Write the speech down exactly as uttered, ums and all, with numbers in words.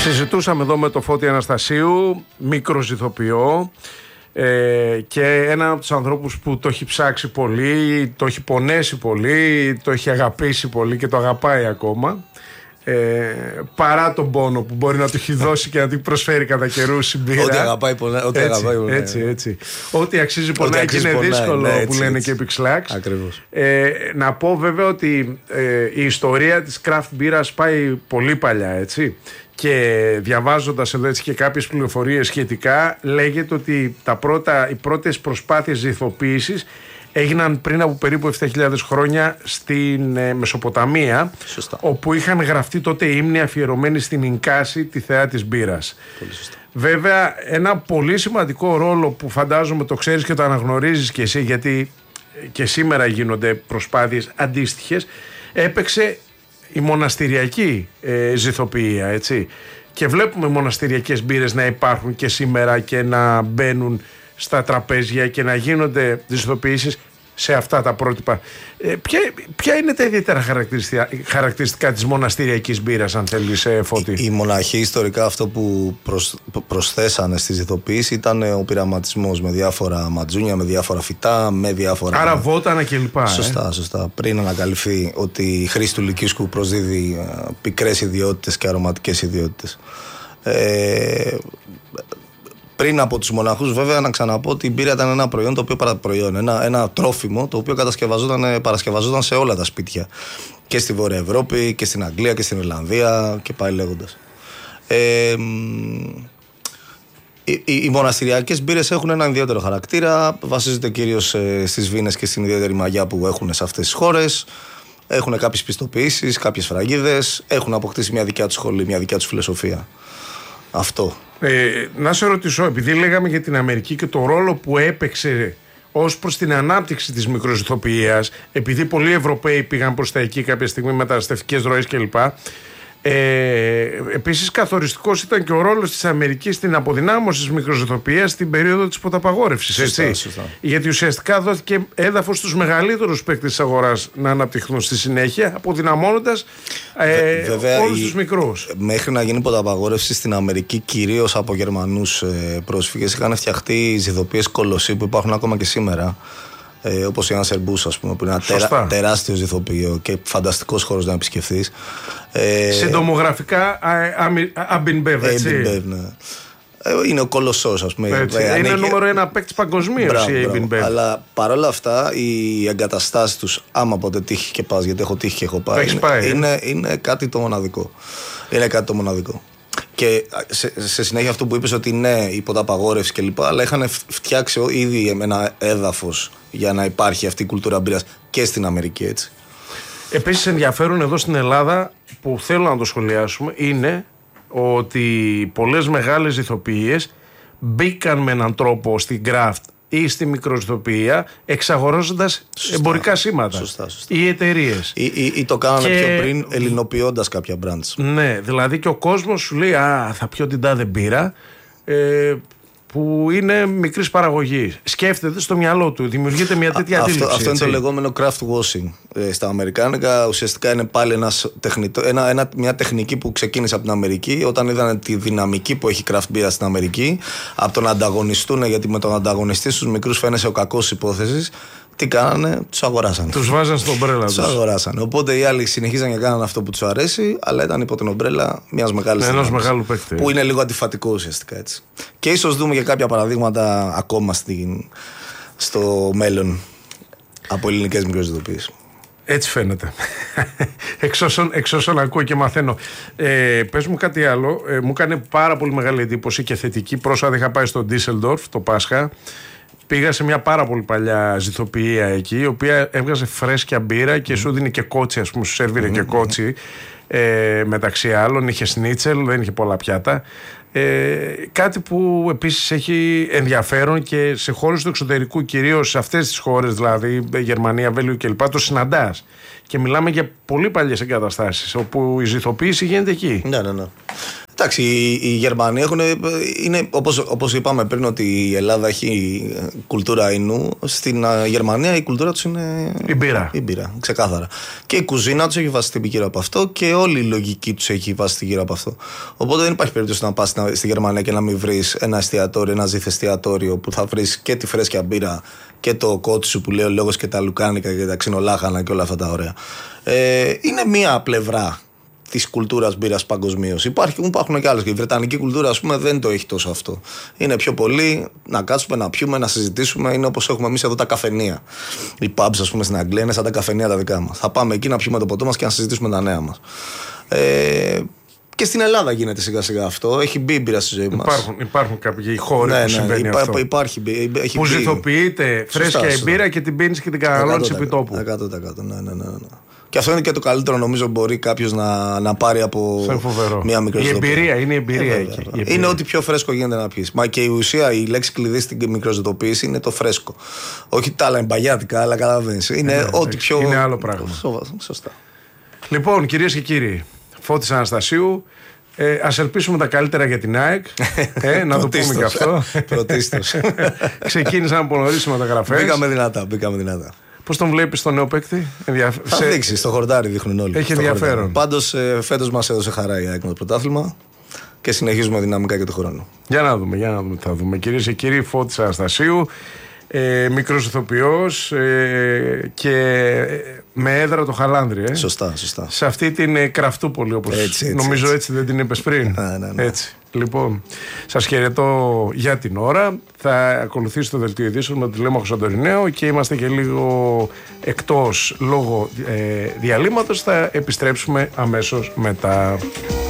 Συζητούσαμε εδώ με το Φώτη Αναστασίου, μικρός ηθοποιό, ε, και έναν από τους ανθρώπους που το έχει ψάξει πολύ, το έχει πονέσει πολύ, το έχει αγαπήσει πολύ και το αγαπάει ακόμα. Ε, παρά τον πόνο που μπορεί να του έχει δώσει και να του προσφέρει κατά καιρούς η μπύρα. Ό,τι αγαπάει πονάει. Ό,τι έτσι, αγαπάει πονάει. έτσι, έτσι. Ό,τι αξίζει πονάει και είναι πονάει, δύσκολο, ναι, έτσι, που λένε έτσι, και Pixlax. Ακριβώς. Ε, να πω βέβαια ότι ε, η ιστορία της craft μπύρας πάει πολύ παλιά, έτσι. Και διαβάζοντας εδώ έτσι και κάποιες πληροφορίες σχετικά, λέγεται ότι τα πρώτα, οι πρώτες προσπάθειες ζυθοποίησης έγιναν πριν από περίπου επτά χιλιάδες χρόνια στην ε, Μεσοποταμία. Σωστά. Όπου είχαν γραφτεί τότε ύμνοι αφιερωμένοι στην Ινκάση, τη θεά της μπύρας. Πολύ σωστά. Βέβαια, ένα πολύ σημαντικό ρόλο που φαντάζομαι το ξέρεις και το αναγνωρίζεις και εσύ, γιατί και σήμερα γίνονται προσπάθειες αντίστοιχες, έπαιξε η μοναστηριακή ε, ζυθοποιία, έτσι. Και βλέπουμε μοναστηριακές μπύρες να υπάρχουν και σήμερα και να μπαίνουν στα τραπέζια και να γίνονται ζυθοποιήσεις σε αυτά τα πρότυπα. Ε, ποια, ποια είναι τα ιδιαίτερα χαρακτηριστικά, χαρακτηριστικά της μοναστηριακής μπύρας, αν θέλεις, ε, Φώτη? Οι μοναχοί ιστορικά αυτό που προσ, προσθέσανε στη ζυθοποίηση ήταν ο πειραματισμός με διάφορα ματζούνια, με διάφορα φυτά, με διάφορα... Άρα βότανα κλπ. Σωστά, ε. σωστά. Πριν ανακαλυφθεί ότι η χρήση του λυκίσκου προσδίδει πικρές ιδιότητες και αρωματικές ιδιότητες. Ε, Πριν από τους μοναχούς, βέβαια, να ξαναπώ ότι η μπύρα ήταν ένα προϊόν το οποίο παραπροϊόν, ένα, ένα τρόφιμο το οποίο κατασκευαζόταν, παρασκευαζόταν σε όλα τα σπίτια. Και στη Βόρεια Ευρώπη και στην Αγγλία και στην Ιρλανδία και πάει λέγοντας. Ε, οι, οι, οι μοναστηριακές μπύρες έχουν έναν ιδιαίτερο χαρακτήρα. Βασίζονται κυρίως ε, στις βίνες και στην ιδιαίτερη μαγιά που έχουν σε αυτές τις χώρες. Έχουν κάποιες πιστοποιήσεις, κάποιες φραγίδες. Έχουν αποκτήσει μια δικιά τους σχολή, μια δικιά τους φιλοσοφία. Αυτό. Ε, να σε ρωτήσω, επειδή λέγαμε για την Αμερική και το ρόλο που έπαιξε ως προς την ανάπτυξη της μικροζυθοποιίας, επειδή πολλοί Ευρωπαίοι πήγαν προς τα εκεί κάποια στιγμή, μεταναστευτικές ροές κλπ. Ε, επίσης καθοριστικός ήταν και ο ρόλος της Αμερικής στην αποδυνάμωση της μικροζυθοποιίας στην περίοδο της ποταπαγόρευσης, έτσι. Σωστά, σωστά. Γιατί ουσιαστικά δόθηκε έδαφος στους μεγαλύτερους παίκτες της αγοράς να αναπτυχθούν στη συνέχεια, αποδυναμώνοντας ε, Βέβαια, όλους η, τους μικρούς. Μέχρι να γίνει ποταπαγόρευση στην Αμερική, κυρίως από Γερμανούς ε, πρόσφυγες, είχαν φτιαχτεί ζυθοποιίες κολοσσοί που υπάρχουν ακόμα και σήμερα. Ε, όπως η Άνσερ Μπούς, ας πούμε, που είναι ένα τερα, τεράστιο ζυθοποιείο και φανταστικός χώρος να επισκεφθείς. Ε, Συντομογραφικά, Αμπινμπεύ, έτσι. Αμπινμπεύ, ναι. Είναι ο κολοσσός, ας πούμε. Έτσι, είναι ανήκει... νούμερο ένα παίκτης παγκοσμίως η Αμπινμπεύ. Αλλά παρόλα αυτά, οι εγκαταστάσεις τους, άμα ποτέ τύχει και πας, γιατί έχω τύχει και έχω πάει, είναι, πάει είναι, είναι κάτι το μοναδικό. Είναι κάτι το μοναδικό. Και σε, σε συνέχεια αυτό που είπες ότι ναι, η ποταπαγόρευση κλπ. Αλλά είχαν φτιάξει ήδη ένα έδαφος για να υπάρχει αυτή η κουλτούρα μπύρας και στην Αμερική, έτσι. Επίσης ενδιαφέρον εδώ στην Ελλάδα, που θέλω να το σχολιάσουμε, είναι ότι πολλές μεγάλες ηθοποιίες μπήκαν με έναν τρόπο στην craft ή στη μικροζυθοποιία εξαγοράζοντας εμπορικά σήματα. Σωστά, σωστά. Ή εταιρείες. Ή, ή, ή το κάνανε και... πιο πριν ελληνοποιώντας κάποια brands. Ναι, δηλαδή και ο κόσμος σου λέει «Α, θα πιω την τάδε μπύρα», ε, που είναι μικρής παραγωγής. Σκέφτεται στο μυαλό του, δημιουργείται μια τέτοια Α, αντίληψη. Αυτό, αυτό είναι το λεγόμενο craft washing. Ε, στα αμερικάνικα ουσιαστικά είναι πάλι ένας τεχνητό, ένα, ένα, μια τεχνική που ξεκίνησε από την Αμερική όταν είδαν τη δυναμική που έχει craft beer στην Αμερική, από το να ανταγωνιστούν, γιατί με τον ανταγωνιστή στους μικρούς φαίνεσαι ο κακός υπόθεσης. Τι κάνανε, τους αγοράσανε. Τους βάζαν στην ομπρέλα τους. Τους αγοράσανε. Οπότε οι άλλοι συνεχίζαν και κάνανε αυτό που τους αρέσει, αλλά ήταν υπό την ομπρέλα μιας μεγάλης ενός μεγάλου παίκτη. Που είναι λίγο αντιφατικό ουσιαστικά, έτσι. Και ίσως δούμε και κάποια παραδείγματα ακόμα στην, στο μέλλον από ελληνικές μικροζυθοποιήσεις. Έτσι φαίνεται. εξ, όσων, εξ όσων ακούω και μαθαίνω. Ε, πες μου κάτι άλλο. Ε, μου έκανε πάρα πολύ μεγάλη εντύπωση και θετική. Πρόσφατα είχα πάει στο Ντίσελντορφ το Πάσχα. Πήγα σε μια πάρα πολύ παλιά ζυθοποιία εκεί, η οποία έβγαζε φρέσκια μπύρα και σου δίνει και κότσι, ας πούμε, σου σερβίρε mm-hmm. και κότσι. Ε, μεταξύ άλλων, είχε σνίτσελ, δεν είχε πολλά πιάτα. Ε, κάτι που επίσης έχει ενδιαφέρον και σε χώρες του εξωτερικού, κυρίως σε αυτές τις χώρες, δηλαδή Γερμανία, Βέλγιο κλπ., το συναντάς. Και μιλάμε για πολύ παλιές εγκαταστάσεις, όπου η ζυθοποίηση γίνεται εκεί. Ναι, ναι, ναι. Εντάξει, οι, οι Γερμανοί έχουν, είναι όπως, όπως είπαμε πριν ότι η Ελλάδα έχει κουλτούρα ινού. Στην uh, Γερμανία η κουλτούρα τους είναι η μπύρα. Η μπύρα, ξεκάθαρα. Και η κουζίνα τους έχει βασιστεί γύρω από αυτό και όλη η λογική τους έχει βασιστεί γύρω από αυτό. Οπότε δεν υπάρχει περίπτωση να πας στη, στη Γερμανία και να μην βρεις ένα εστιατόριο, ένα ζήθ εστιατόριο που θα βρεις και τη φρέσκια μπύρα και το κότσου που λέει ο λόγος και τα λουκάνικα και τα ξινολάχανα και όλα αυτά τα ωραία. Ε, είναι μία πλευρά της κουλτούρας μπύρας παγκοσμίως. Υπάρχουν, υπάρχουν και άλλες. Η βρετανική κουλτούρα, ας πούμε, δεν το έχει τόσο αυτό. Είναι πιο πολύ να κάτσουμε, να πιούμε, να συζητήσουμε. Είναι όπως έχουμε εμείς εδώ τα καφενεία. Οι pubs, ας πούμε, στην Αγγλία είναι σαν τα καφενεία τα δικά μας. Θα πάμε εκεί να πιούμε το ποτό μας και να συζητήσουμε τα νέα μας. Ε, και στην Ελλάδα γίνεται σιγά σιγά αυτό. Έχει μπει η μπύρα στη ζωή μας. Υπάρχουν, υπάρχουν κάποιοι χώροι ναι, που ναι, συμβαίνει υπά, αυτό. Υπάρχει, έχει που μπει. ζυθοποιείται φρέσκια η μπύρα και την πίνεις και την καταναλώνεις επί τόπου. εκατό τοις εκατό, ναι, ναι, ναι, ναι. Και αυτό είναι και το καλύτερο, νομίζω, μπορεί κάποιος να, να πάρει από μια μικροζωτοπία. Η εμπειρία είναι η εμπειρία ε, εκεί. Η είναι εμπειρία. ό,τι πιο φρέσκο γίνεται να πεις. Μα και η ουσία, η λέξη κλειδί στην μικροζωτοποίηση είναι το φρέσκο. Όχι τα άλλα εμπαγιάτικα, αλλά καταλαβαίνεις. Είναι ε, ό,τι πιο. Είναι άλλο πράγμα. Σωστά. Λοιπόν, κυρίες και κύριοι, Φώτης Αναστασίου. Ε, ας ελπίσουμε τα καλύτερα για την ΑΕΚ. Ε, να το πούμε και αυτό. Πρωτίστως. Ξεκίνησαν από νωρίς οι μεταγραφές. Μπήκαμε δυνατά, μπήκαμε δυνατά. Πώς τον βλέπεις τον νέο παίκτη? Ενδιαφ... Θα σε... δείξει, στο χορτάρι δείχνουν όλοι. Έχει ενδιαφέρον. Πάντως ε, φέτος μας έδωσε χαρά η ΑΕΚ με το πρωτάθλημα και συνεχίζουμε δυναμικά και το χρόνο. Για να δούμε, για να δούμε τι θα δούμε. Κυρίες και κύριοι, Φώτης Αναστασίου, ε, μικρός ηθοποιός ε, και με έδρα το Χαλάνδρι. Ε. Σωστά, σωστά. Σε αυτή την ε, Κραφτούπολη, όπως έτσι, έτσι, νομίζω έτσι. έτσι δεν την είπες πριν. Ναι, ναι, ναι. Έτσι. Λοιπόν, σας χαιρετώ για την ώρα. Θα ακολουθήσει το δελτίο ειδήσεων με τον Τηλέμαχο Σαντορινέο και είμαστε και λίγο εκτός λόγω ε, διαλύματος. Θα επιστρέψουμε αμέσως μετά.